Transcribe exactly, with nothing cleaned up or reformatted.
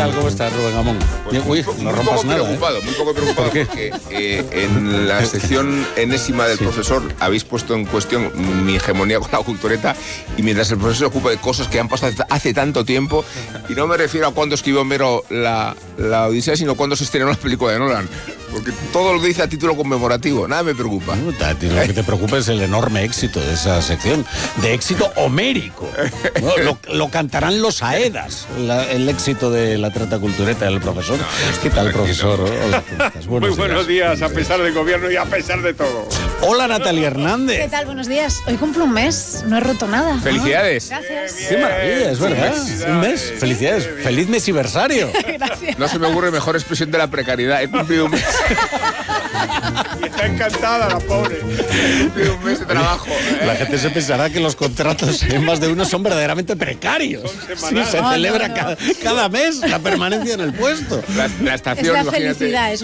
tal? ¿Cómo estás, Rubén Amón? Pues Uy, muy, no muy rompas poco nada, preocupado, ¿eh? muy poco preocupado ¿Por qué? porque eh, en la sección enésima del Sí. profesor habéis puesto en cuestión mi hegemonía con la cultureta, y mientras el profesor se ocupa de cosas que han pasado hace, hace tanto tiempo, y no me refiero a cuándo escribió Homero la, la Odisea, sino cuándo se estrenó la película de Nolan, porque todo lo dice a título conmemorativo, nada me preocupa. No, a ti lo que te preocupa es el enorme éxito de esa sección, de éxito homérico. ¿No? Lo, lo cantarán los Aedas, la, el éxito de la trata cultureta del profesor. ¿Qué tal, profesor? Hola, ¿cómo estás? Muy buenos días, a pesar del gobierno y a pesar de todo. Hola, Natalia Hernández. ¿Qué tal? Buenos días. Hoy cumplo un mes, no he roto nada. ¡Felicidades! Gracias. Qué maravilla, es verdad. Felicidades. Un mes. Felicidades. Feliz mesiversario. Gracias. No se me ocurre mejor expresión de la precariedad. He cumplido un mes, Y está encantada la pobre. he cumplido un mes de trabajo. ¿eh? La gente se pensará que los contratos en más de uno son verdaderamente precarios. Son Sí, semanales. se No, celebra no, no. Cada, cada mes la permanencia en el puesto. La, la Es estación, la imagínate. felicidad, es